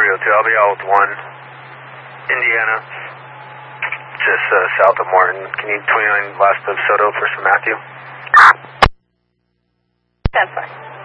302. I'll be out with 1. Indiana, just south of Morton. Can you 29 last of Soto for some Matthew? That's fine.